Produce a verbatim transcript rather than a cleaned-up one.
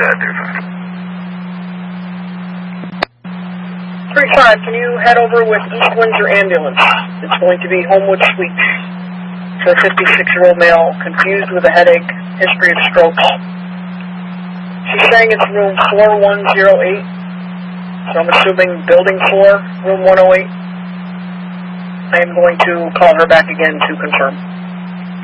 uh, three five. three five, can you head over with East Windsor Ambulance? It's going to be Homewood Suites for a fifty-six-year-old male, confused with a headache, history of strokes. She's saying it's room four one zero eight, so I'm assuming building four, room one oh eight. I am going to call her back again to confirm.